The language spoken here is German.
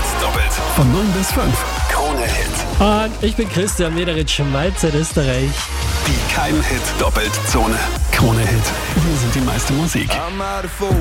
Hits doppelt. Von 9 bis 5. Krone-Hit. Und ich bin Christian Mederitsch, Schmalz in Österreich. Die Kein-Hit-Doppelt-Zone. Krone-Hit. Wir sind die meiste Musik.